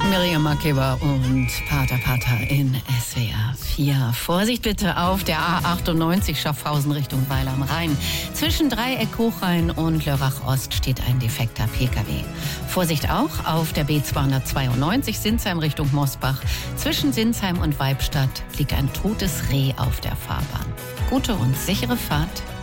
Miriam Makeba und Pater in SWR 4. Vorsicht bitte auf der A98 Schaffhausen Richtung Weil am Rhein. Zwischen Dreieck Hochrhein und Lörrach Ost steht ein defekter Pkw. Vorsicht auch auf der B292 Sinsheim Richtung Mosbach. Zwischen Sinsheim und Weibstadt liegt ein totes Reh auf der Fahrbahn. Gute und sichere Fahrt.